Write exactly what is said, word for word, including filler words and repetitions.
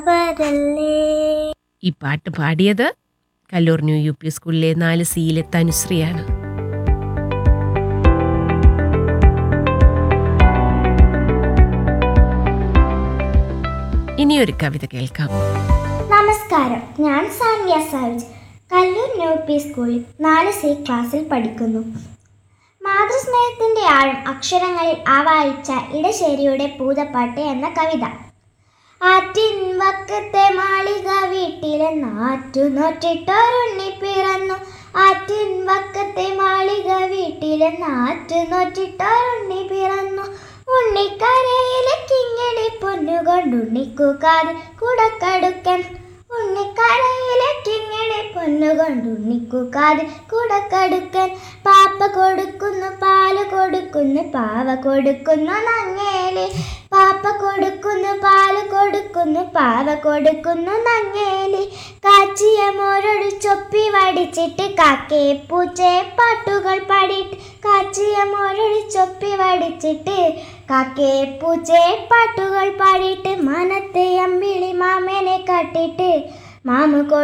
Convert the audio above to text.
വരല്ലേ. ഈ പാട്ട് പാടിയത് കല്ലൂർ ന്യൂ യു പി സ്കൂളിലെ നാല് സിയിലെ തനുശ്രീയാണ്. ഇനിയൊരു കവിത കേൾക്കാം. നമസ്കാരം, ഞാൻ സാനിയ സാവിജ്. കല്ലൂർ ന്യൂ പി സ്കൂളിൽ നാല് സി ക്ലാസ്സിൽ പഠിക്കുന്നു. മാതൃസ്നേഹത്തിന്റെ ആഴം അക്ഷരങ്ങളിൽ ആവാഹിച്ച ഇടശ്ശേരിയുടെ പൂതപ്പാട്ട് എന്ന കവിത. ആറ്റിൻ വക്കത്തെ മാളിക വീട്ടിലെന്ന് ആറ്റു നോറ്റിട്ടൊരുണ്ണി പിറന്നു. ആറ്റിൻ വക്കത്തെ മാളിക വീട്ടിലെന്ന് ആറ്റു നോറ്റിട്ടൊരുണ്ണി പിറന്നു. ഉണ്ണിക്കരയിലെ കിങ്ങിണി പൊന്നുകൊണ്ടുണ്ണിക്കുകാത് കുടക്കടുക്കൻ. ഉണ്ണിക്കരയിലെ കിങ്ങിണി പൊന്നുകൊണ്ടുണ്ണിക്കുകാത് കുടക്കടുക്കൻ. പാപ്പ കൊടുക്കുന്നു പാല് കൊടുക്കുന്നു പാവ കൊടുക്കുന്നു നങ്ങേലി. പാപ്പ കൊടുക്കുന്നു പാല് കൊടുക്കുന്നു പാവ കൊടുക്കുന്നു നങ്ങേലി. കാച്ചിയ മോരൊരു ചൊപ്പി വടിച്ചിട്ട് കാക്കേ പൂച്ചേ പാട്ടുകൾ പാടിയിട്ട്. കാച്ചിയ മോരൊരു ചൊപ്പി വടിച്ചിട്ട് കാക്കേ പൂച്ചേ പാട്ടുകൾ പാടിയിട്ട്. മനത്തെ അമ്പിളി മാമനെ കാട്ടിട്ട് മാമു